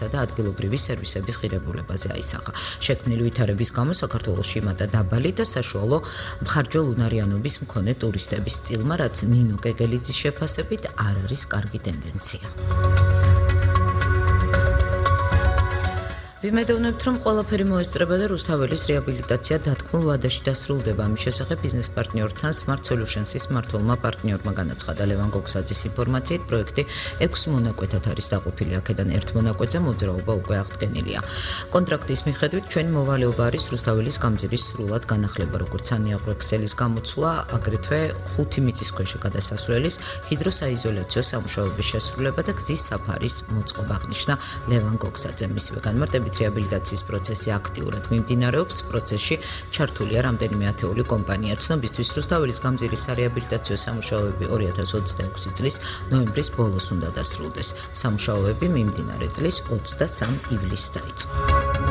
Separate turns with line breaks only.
სპორტისა და ადგილობრივი სერვისების ღირებულებაზე აისახა. შექმნილი ვითარების გამო საქართველოში იმატა დაბალი და საშუალო მხარჯველ უნარიანობის მქონე ტურისტების წილმა, რაც ნინო კეკელიძის შეფასებით არ არის კარგი ტენდენცია. ვიმედოვნებთ, რომ ყველაფერი მოესწრება და რუსთაველის რეაბილიტაცია დათქმულ ვადაში დასრულდება. ამის შესახებ ბიზნეს პარტნიორთან Smart Solutions-ის მმართველმა პარტნიორმა განაცხადა. ლევან გოგსაძის ინფორმაციით, პროექტი 6 მონაკვეთად არის დაყოფილი. აქედან ერთ მონაკვეთზე მოძრაობა უკვე აღდგენილია. კონტრაქტის მიხედვით, ჩვენი მოვალეობა არის რუსთაველის გამზირის სრულად განახლება, როგორც სანიაღრექსელის გამოცვლა, აგრეთვე 5 მიწისქვეშა გადასასვლელის ჰიდროსაიზოლაციო სამუშაოების შესრულება და გზის საფარის მოწყობა, აღნიშნა ლევან გოგსაძე. მისივე განმარტებით რეაბილიტაციის პროცესი აქტიურად მიმდინარეობს. პროცესში ჩართულია რამდენიმე ათეული კომპანია. ცნობისთვის, რუსთაველის გამზირისარეაბილიტაციო სამუშაოები 2026 წლის ნოემბრის ბოლოს უნდა დასრულდეს. სამუშაოები მიმდინარე წლის 23 ივლისს დაიწყო.